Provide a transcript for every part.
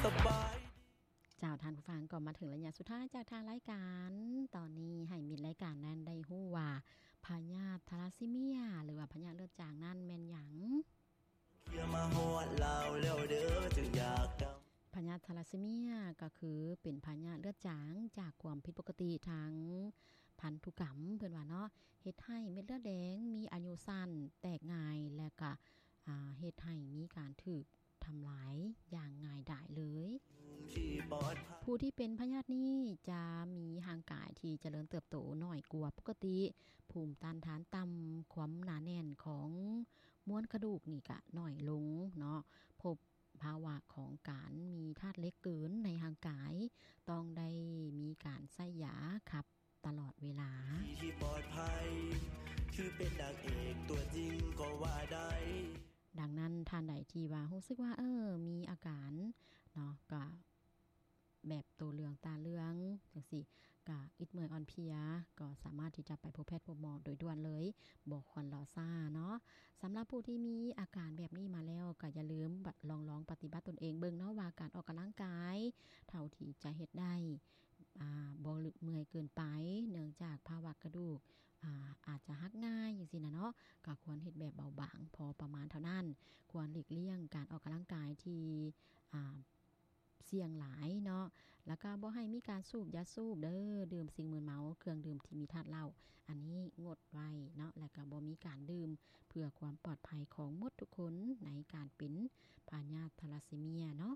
สบายเจ้าท่านผู้ฟังก็มาถึงระยะสุดท้ายจากทางรายการตอนนี้ให้มิตรรายการนั้นได้ฮู้ว่าพยาธิทาลัสซีเมียหรือว่าพยาธิเลือดจางนั้นแม่นหยังเคียมาฮอดลาวแล้วเด้อจึงอยากดังพยาธิทาลัสซีเมียก็คือเป็นพยาธิเลือดจางจากความผิดปกติทางพันธุกรรมเพิ่นว่าเนาะเฮ็ดให้เม็ดเลือดแดงมีอายุสั้นแตกง่ายและก็เฮ็ดให้มีการถูกทำลายอย่างง่ายดายเลยผู้ที่เป็นพยาธินี้จะมีร่างกายที่เจริญเติบโตน้อยกว่าปกติภูมิต้านทานต่ำความหนาแน่นของม้วนกระดูกนี่ก็น้อยลงเนาะพบภาวะของการมีธาตุเหล็กเกินในร่างกายต้องได้มีการใช้ยาขับตลอดเวลาที่ปลอดภัยคือเป็นนางเอกตัวจริงก็ว่าได้ดังนั้นท่านใดที่ว่ารู้สึกว่ามีอาการเนาะก็แบบตัวเหลืองตาเหลืองจังซี่ก็อิดเมื่อยอ่อนเพลียก็สามารถที่จะไปพบแพทย์พบหมอโดยด่วนเลยบ่ควรรอช้าเนาะสำหรับผู้ที่มีอาการแบบนี้มาแล้วก็อย่าลืมลองปฏิบัติตนเองเบิ่งเนาะว่าการออกกำลังกายเท่าที่จะเฮ็ดได้บ่เมื่อยเกินไปเนื่องจากภาวะกระดูกอาจจะหักง่ายจังซี่นะเนาะก็ควรเฮ็ดแบบเบาบางพอประมาณเท่านั้นควรหลีกเลี่ยงการออกกำลังกายที่เสี่ยงหลายเนาะแล้วก็บ่ให้มีการสูบยาสูบเด้อดื่มสิ่งมึนเมาเครื่องดื่มที่มีธาตุเหล้าอันนี้งดไว้เนาะและก็บ่มีการดื่มเพื่อความปลอดภัยของหมดทุกคนในการเป็นพยาธิทาลัสซีเมียเนาะ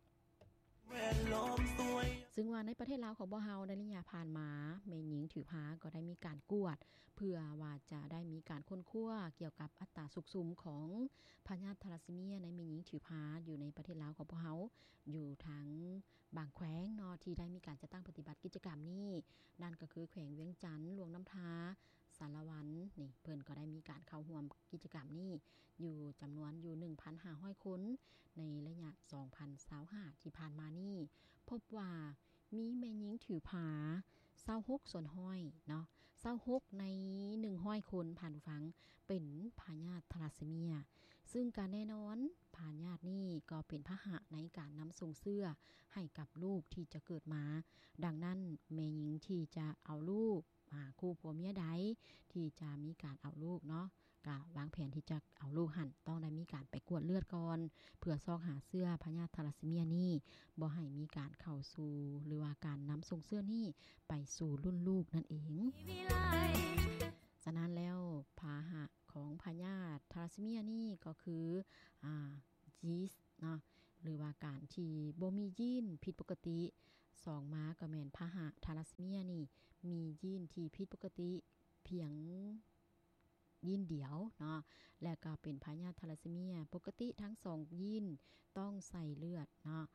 ซึ่งว่าในประเทศลาวของบ่เฮาในระยะผ่านมาแม่หญิงถือพาก็ได้มีการกวดเพื่อว่าจะได้มีการค้นคว้าเกี่ยวกับอัตราสุขสุมของพยาธิทาลัสซีเมียในแม่หญิงถือพาอยู่ในประเทศลาวของบ่เฮาอยู่ทั้งบางแขวงเนาะที่ได้มีการจัดตั้งปฏิบัติกิจกรรมนี้นั่นก็คือแขวงเวียงจันทน์หลวงน้ำทาสารวันนี่เพิ่นก็ได้มีการเข้าร่วมกิจกรรมนี้อยู่จำนวนอยู่ 1,500 คนในระยะ 2025 ที่ผ่านมานี่พบว่ามีแม่หญิงถือผา26ส่วนห้อยเนาะ26ใน100คนผ่านฟังเป็นพยาธิทาลัสซีเมียซึ่งการแน่นอนพยาธินี่ก็เป็นพาหะในการนำส่งเสื้อให้กับลูกที่จะเกิดมาดังนั้นแม่หญิงที่จะเอาลูกคู่ผัวเมียใดที่จะมีการเอาลูกเนาะก็วางแผนที่จะเอาลูกหั่นต้องได้มีการไปกวดเลือดก่อนเพื่อซอกหาเสื้อพยาธิทาลัสซีเมียนี่บ่ให้มีการเข้าสู่หรือว่าการนำส่งเสื้อนี่ไปสู่รุ่นลูกนั่นเองฉะนั้นแล้วพาหะของพยาธิทาลัสซีเมียนี่ก็คือยีสต์เนาะหรือว่าการที่บ่มียีนผิดปกติ2มาก็แม่นพาหะทาลัสซีเมียนี่มียีนที่ผิดปกติเพียงยีนเดียวเนาะและก็เป็นพยาธิทาลัสซีเมียปกติทั้ง2ยีนต้องใส่เลือดเนาะ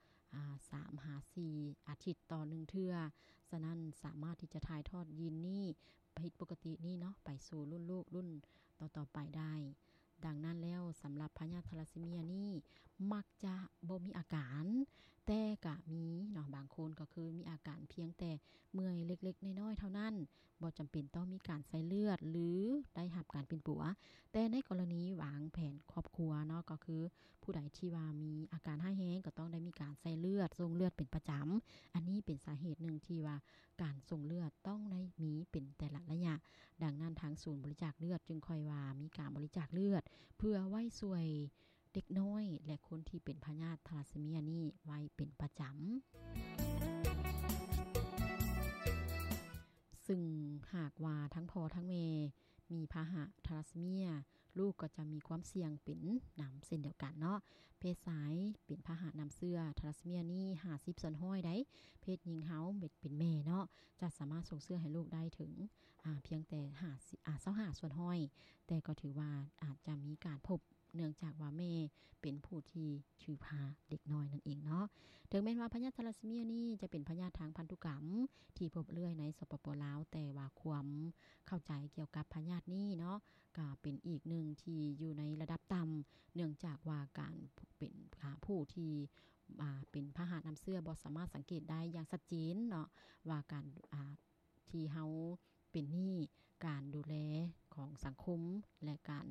3-4 อาทิตย์ต่อ1เทื่อฉะนั้นสามารถที่จะถ่ายทอดยีนนี้ผิดปกตินี่เนาะไปสู่รุ่นลูกรุ่นต่อๆไปได้ดังนั้นแล้วสำหรับพยาธิทาลัสซีเมียนี่มักจะบ่มีอาการแต่ก็มีเนาะบางคนก็คือมีอาการเพียงแต่เมื่อยเล็กๆน้อยๆเท่านั้นบ่จำเป็นต้องมีการใส่เลือดหรือได้รับการเป็นปัวแต่ในกรณีวางแผนครอบครัวเนาะก็คือผู้ใดที่ว่ามีอาการหายแห้งก็ต้องได้มีการใส่เลือดส่งเลือดเป็นประจำอันนี้เป็นสาเหตุหนึ่งที่ว่าการส่งเลือดต้องได้มีเป็นแต่ละระยะดังนั้นทางศูนย์บริจาคเลือดจึงค่อยว่ามีการบริจาคเลือดเพื่อไว้ช่วยเด็กน้อยและคนที่เป็นพยาธิทาลัสซีเมียนี่ไว้เป็นประจำซึ่งหากว่าทั้งพ่อทั้งแม่มีพาหะทาลัสซีเมียลูกก็จะมีความเสี่ยงเป็นนำเส้นเดียวกันเนาะเพศชายเป็นพาหะนำเสื้อทาลัสซีเมียนี่50ส่วนห้อยได้เพศหญิงเฮาเป็นแม่เนาะจะสามารถส่งเสื้อให้ลูกได้ถึงเพียงแต่25ส่วนห้อยแต่ก็ถือว่าอาจจะมีการพบเนื่องจากว่าแม่เป็นผู้ที่ถือพาเด็กน้อยนั่นเองเนาะถึงแม้ว่าพยาธิทาลัสซีเมียนี่จะเป็นพยาธิทางพันธุกรรมที่พบเรื่อยในสปป.ลาวแต่ว่าความเข้าใจเกี่ยวกับพยาธินี้เนาะก็เป็นอีกหนึ่งที่อยู่ในระดับต่ำเนื่องจากว่าการเป็นผู้ที่เป็นพาหะนำเสื้อบ่สามารถสังเกตได้อย่างชัดเจนเนาะว่าการที่เฮาเป็นนี่การดูแลของสังคมและการ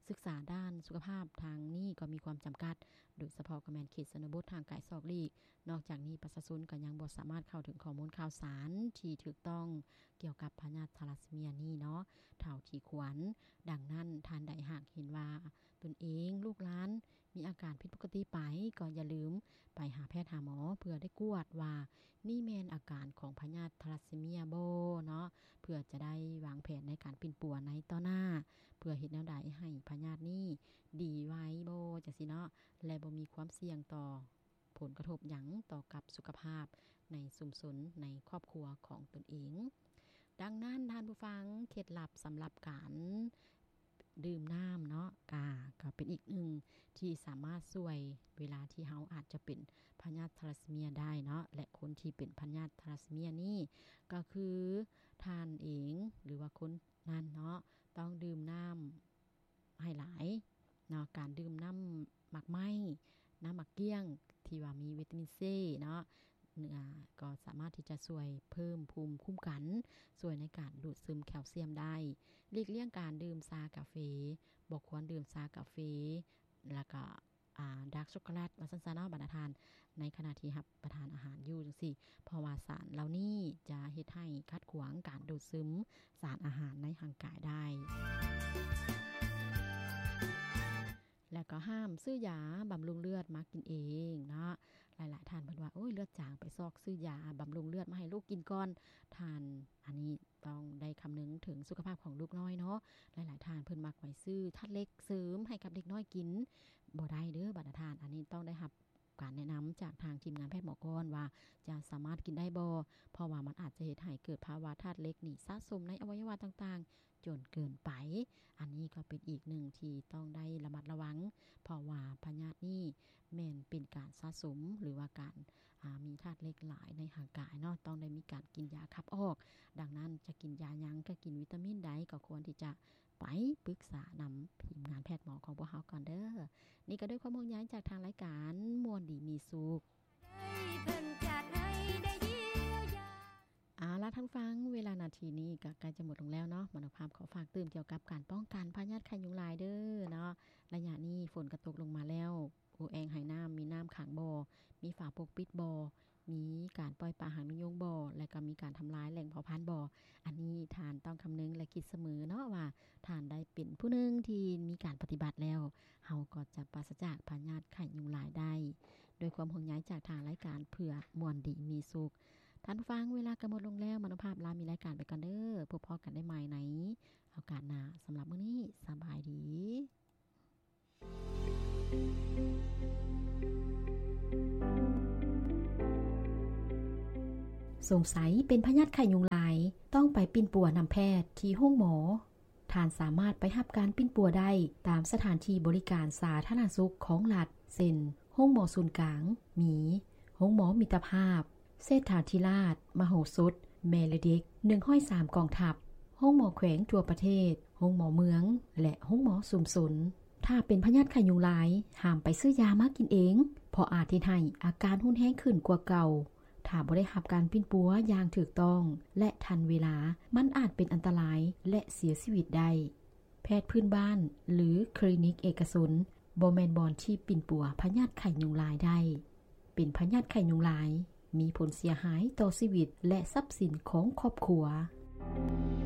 ศึกษาด้านสุขภาพทางนี้ก็มีความจำกัดโดยเฉพาะกระแมนเขตชนบททางไกลซอกลีกนอกจากนี้ประชาชนก็ยังบ่สามารถเข้าถึงข้อมูลข่าวสารที่ถูกต้องเกี่ยวกับพยาธิทาลัสซีเมียนี้เนาะเท่าที่ควรดังนั้นท่านใดหากเห็นว่าตนเองลูกหลานมีอาการผิดปกติไปก็อย่าลืมไปหาแพทย์หาหมอเพื่อได้กวดว่านี่แม่นอาการของพยาธิทาลัสซีเมียบ่เนาะเพื่อจะได้วางแผนในการปิ่นปัวในต่อหน้าเพื่อเฮ็ดแนวใดให้พยาธินี้ดีไว้บ่จังซี่เนาะและบ่มีความเสี่ยงต่อผลกระทบหยังต่อกับสุขภาพในชุมชนในครอบครัวของตนเองดังนั้นท่านผู้ฟังเคล็ดลับสำหรับการดื่มน้ำเนาะก็เป็นอีกหนึ่งที่สามารถช่วยเวลาที่เฮาอาจจะเป็นพยาธิทาลัสซีเมียได้เนาะและคนที่เป็นพยาธิทาลัสซีเมียนี่ก็คือทานเองหรือว่าคนนั้นเนาะต้องดื่มน้ำให้หลายเนาะการดื่มน้ำหมักไหม้น้ำหมักเกี้ยงที่ว่ามีวิตามินซีเนาะก็สามารถที่จะช่วยเพิ่มภูมิคุ้มกันช่วยในการดูดซึมแคลเซียมได้หลีกเลี่ยงการดื่มชากาแฟบ่ควรดื่มชากาแฟแล้วก็ดาร์กช็อกโกแลตว่าซั่นๆเนาะบรรดาทานในขณะที่รับประทานอาหารอยู่จังซี่เพราะว่าสารเหล่านี้จะเฮ็ดให้ขัดขวางการดูดซึมสารอาหารในร่างกายได้แล้วก็ห้ามซื้อยาบำรุงเลือดมากินเองเนาะหลายๆท่านเพิ่นว่าโอ้ยเลือดจางไปซอกซื้อยาบำรุงเลือดมาให้ลูกกินก่อนทานอันนี้ต้องได้คำนึงถึงสุขภาพของลูกน้อยเนาะหลายๆท่านเพิ่นมักไว้ซื้อทัดเล็กเสริมให้กับเด็กน้อยกินบ่ได้เด้อบรรดาท่านอันนี้ต้องได้รับการแนะนำจากทางทีมงานแพทย์หมอก่อนว่าจะสามารถกินได้บ่เพราะว่ามันอาจจะเฮ็ดให้เกิดภาวะธาตุเหล็กนี่สะสมในอวัยวะต่างๆจนเกินไปอันนี้ก็เป็นอีกหนึ่งที่ต้องได้ระมัดระวังเพราะว่าพยาธินี่แม่นเป็นการสะสมหรือว่าการมีธาตุเหล็กหลายในร่างกายเนาะต้องได้มีการกินยาขับออกดังนั้นจะกินยาหยังก็กินวิตามินใดก็ควรที่จะไปปรึกษานำทีมงานแพทย์หมอของพวกเฮาก่อนเด้อนี่ก็ด้วยความห่วงใยจากทางรายการมวลดีมีสุขล่ะท่านฟังเวลานาทีนี้ก็ใกล้จะหมดลงแล้วเนาะมโนภาพขอฝากเตือนเกี่ยวกับการป้องกันพยาธิไข้ยุงลายเด้อเนาะระยะนี้ฝนก็ตกลงมาแล้วแองไหน้ำมีน้ำขังบ่อมีฝาปกปิดบ่อมีการปล่อยปลาหางนกยูงบ่อและก็มีการทำลายแหล่งเพาะพันธุ์บ่ออันนี้ท่านต้องคำนึงและคิดเสมอเนาะว่าท่านได้เป็นผู้นึงที่มีการปฏิบัติแล้วเฮาก็จะปราศจากพยาธิไข้ยุงลายได้โดยความห่วงใยจากทางรายการเพื่อมวลดีมีสุขท่านฟังเวลากำหนดลงแล้วมโนภาพลามีรายการไปก่อนเด้อพบพอกันได้ใหม่ในโอกาสหน้าสำหรับมื้อนี้สบายดีสงสัยเป็นพยาธิไข้ยุงลายต้องไปปิ้นปัวนำแพทย์ที่ห้องหมอท่านสามารถไปรับการปิ้นปัวได้ตามสถานที่บริการสาธารณสุขของรัฐเช่นห้องหมอศูนย์กลางมีห้องหมอมิตรภาพเศรษฐาธิราชมโหสถแม่และเด็ก103กองทัพห้องหมอแขวงทั่วประเทศห้องหมอเมืองและห้องหมอชุมชนถ้าเป็นพยาธิไข้ยุงลายห้ามไปซื้อยามากินเองเพราะอาจเฮ็ดให้อาการรุนแรงขึ้นกว่าเก่าถ้าบ่ได้รับการปิ้นปัวอย่างถูกต้องและทันเวลามันอาจเป็นอันตรายและเสียชีวิตได้แพทย์พื้นบ้านหรือคลินิกเอกชนบ่แม่นบ่อนที่ปิ้นปัวพยาธิไข้ยุงลายได้เป็นพยาธิไข้ยุงลายมีผลเสียหายต่อชีวิตและทรัพย์สินของครอบครัว